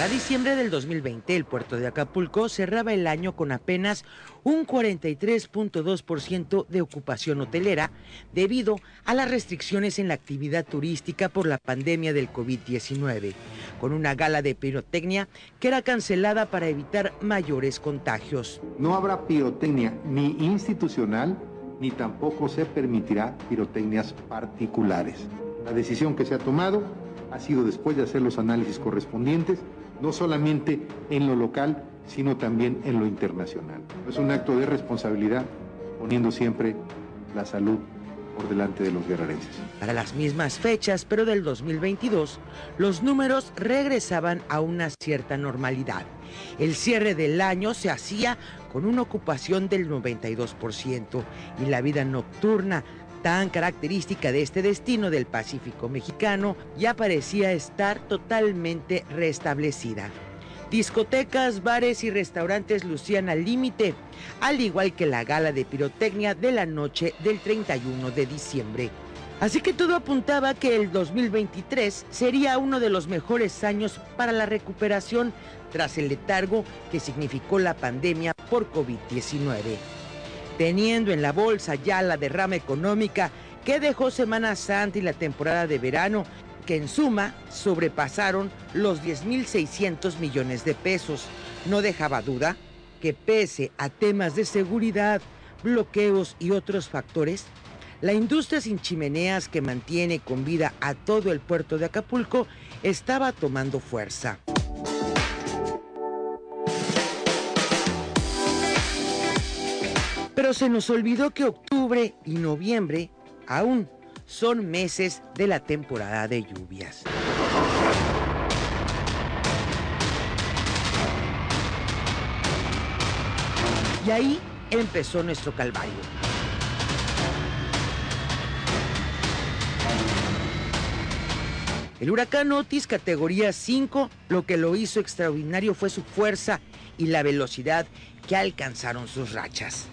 Para diciembre del 2020, el puerto de Acapulco cerraba el año con apenas un 43.2% de ocupación hotelera debido a las restricciones en la actividad turística por la pandemia del COVID-19, con una gala de pirotecnia que era cancelada para evitar mayores contagios. No habrá pirotecnia ni institucional, ni tampoco se permitirá pirotecnias particulares. La decisión que se ha tomado ha sido después de hacer los análisis correspondientes, no solamente en lo local, sino también en lo internacional. Es un acto de responsabilidad, poniendo siempre la salud por delante de los guerrerenses. Para las mismas fechas, pero del 2022, los números regresaban a una cierta normalidad. El cierre del año se hacía con una ocupación del 92% y la vida nocturna, tan característica de este destino del Pacífico mexicano, ya parecía estar totalmente restablecida. Discotecas, bares y restaurantes lucían al límite, al igual que la gala de pirotecnia de la noche del 31 de diciembre. Así que todo apuntaba que el 2023 sería uno de los mejores años para la recuperación tras el letargo que significó la pandemia por COVID-19. Teniendo en la bolsa ya la derrama económica que dejó Semana Santa y la temporada de verano, que en suma sobrepasaron los 10,600 millones de pesos. No dejaba duda que pese a temas de seguridad, bloqueos y otros factores, la industria sin chimeneas que mantiene con vida a todo el puerto de Acapulco estaba tomando fuerza. Pero se nos olvidó que octubre y noviembre aún son meses de la temporada de lluvias. Y ahí empezó nuestro calvario. El huracán Otis, categoría 5, lo que lo hizo extraordinario fue su fuerza y la velocidad que alcanzaron sus rachas.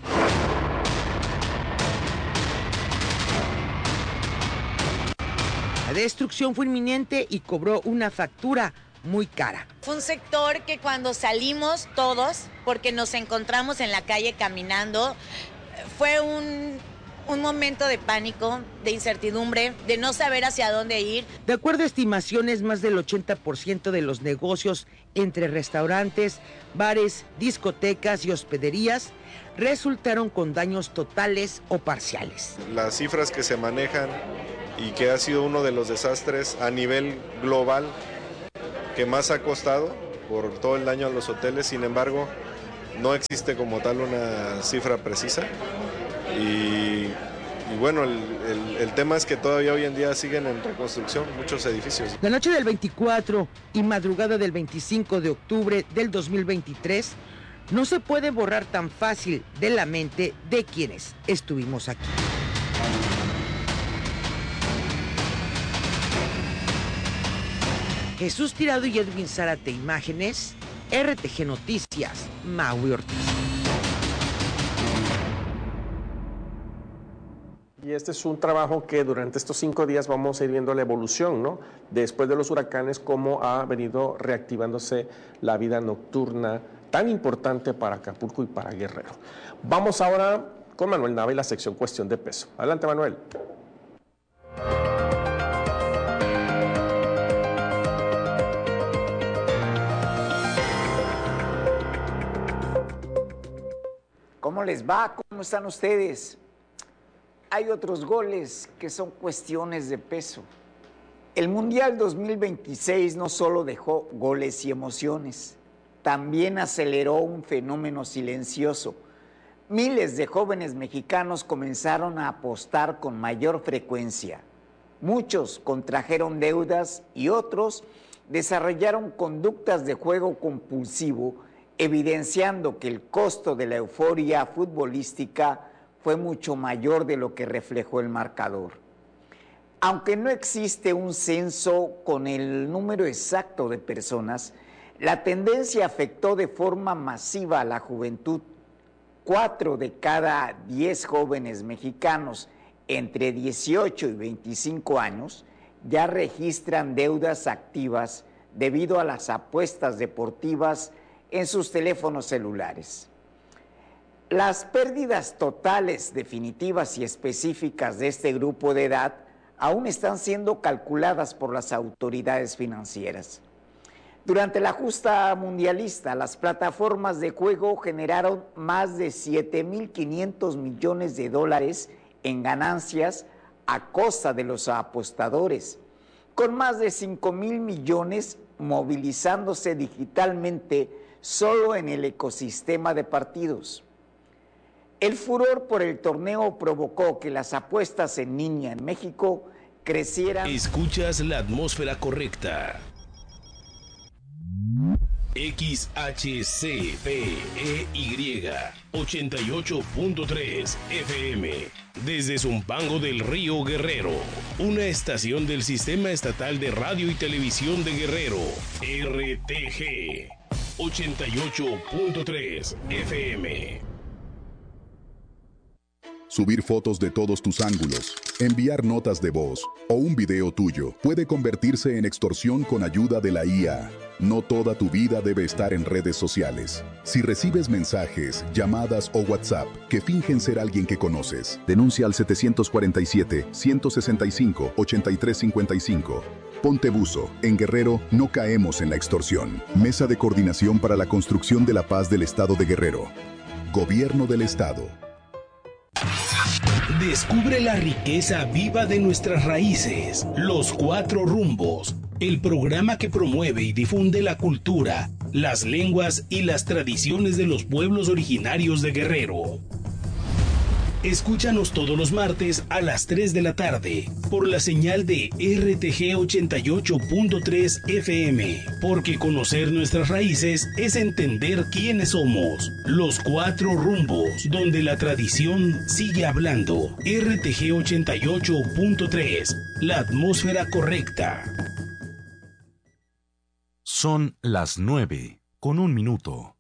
La destrucción fue inminente y cobró una factura muy cara. Fue un sector que cuando salimos todos, porque nos encontramos en la calle caminando, fue un momento de pánico, de incertidumbre, de no saber hacia dónde ir. De acuerdo a estimaciones, más del 80% de los negocios entre restaurantes, bares, discotecas y hospederías resultaron con daños totales o parciales. Las cifras que se manejan y que ha sido uno de los desastres a nivel global que más ha costado por todo el daño a los hoteles, sin embargo, no existe como tal una cifra precisa. Y bueno, el tema es que todavía hoy en día siguen en reconstrucción muchos edificios. La noche del 24 y madrugada del 25 de octubre del 2023 no se puede borrar tan fácil de la mente de quienes estuvimos aquí. Jesús Tirado y Edwin Zárate, imágenes, RTG Noticias, Maui Ortiz. Y este es un trabajo que durante estos 5 días vamos a ir viendo la evolución, ¿no? Después de los huracanes, cómo ha venido reactivándose la vida nocturna tan importante para Acapulco y para Guerrero. Vamos ahora con Manuel Nava y la sección Cuestión de Peso. Adelante, Manuel. ¿Cómo les va? ¿Cómo están ustedes? Hay otros goles que son cuestiones de peso. El Mundial 2026 no solo dejó goles y emociones, también aceleró un fenómeno silencioso. Miles de jóvenes mexicanos comenzaron a apostar con mayor frecuencia. Muchos contrajeron deudas y otros desarrollaron conductas de juego compulsivo, evidenciando que el costo de la euforia futbolística fue mucho mayor de lo que reflejó el marcador. Aunque no existe un censo con el número exacto de personas, la tendencia afectó de forma masiva a la juventud. 4 de cada 10 jóvenes mexicanos entre 18 y 25 años ya registran deudas activas debido a las apuestas deportivas en sus teléfonos celulares. Las pérdidas totales, definitivas y específicas de este grupo de edad aún están siendo calculadas por las autoridades financieras. Durante la justa mundialista, las plataformas de juego generaron más de 7.500 millones de dólares en ganancias a costa de los apostadores, con más de 5.000 millones movilizándose digitalmente solo en el ecosistema de partidos. El furor por el torneo provocó que las apuestas en línea en México crecieran. Escuchas la atmósfera correcta. XHCPEY 88.3 FM desde Zumpango del Río Guerrero, una estación del Sistema Estatal de Radio y Televisión de Guerrero, RTG 88.3 FM. Subir fotos de todos tus ángulos, enviar notas de voz o un video tuyo puede convertirse en extorsión con ayuda de la IA. No toda tu vida debe estar en redes sociales. Si recibes mensajes, llamadas o WhatsApp que fingen ser alguien que conoces, denuncia al 747-165-8355. Ponte buzo. En Guerrero no caemos en la extorsión. Mesa de Coordinación para la Construcción de la Paz del Estado de Guerrero. Gobierno del Estado. Descubre la riqueza viva de nuestras raíces. Los Cuatro Rumbos, el programa que promueve y difunde la cultura, las lenguas y las tradiciones de los pueblos originarios de Guerrero. Escúchanos todos los martes a las 3 de la tarde por la señal de RTG 88.3 FM, porque conocer nuestras raíces es entender quiénes somos. Los Cuatro Rumbos, donde la tradición sigue hablando. RTG 88.3, la atmósfera correcta. Son las 9:01 minutos.